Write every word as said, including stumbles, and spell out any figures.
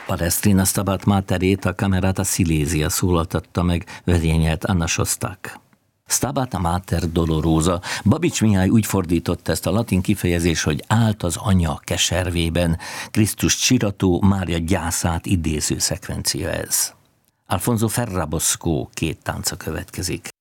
Palestrina Stabat Materét a Camerata Silesia szólaltatta meg, vezényelt Anna Shostak. Stabat Mater Dolorosa. Babics Mihály úgy fordította ezt a latin kifejezést, hogy állt az anya keservében. Krisztus csirató, Mária gyászát idéző szekvencia ez. Alfonso Ferrabosco két tánca következik.